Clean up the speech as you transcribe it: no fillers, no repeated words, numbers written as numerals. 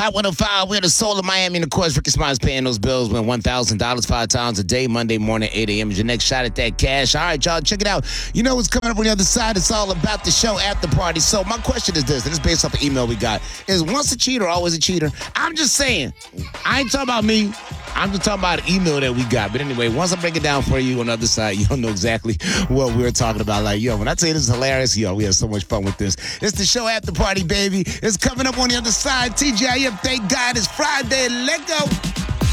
Hot 105, we're the soul of Miami, and of course, Ricky Smiles paying those bills. Win $1,000 5 times a day, Monday morning, 8 a.m. is your next shot at that cash. All right, y'all, check it out. You know what's coming up on the other side? It's all about the show after party. So my question is this, and it's based off the email we got. Is once a cheater, always a cheater? I'm just saying. I ain't talking about me. I'm just talking about an email that we got. But anyway, once I break it down for you on the other side, you'll know exactly what we're talking about. Like, yo, when I tell you this is hilarious, yo, we have so much fun with this. It's the show after party, baby. It's coming up on the other side. TGIF, thank God it's Friday. Let go.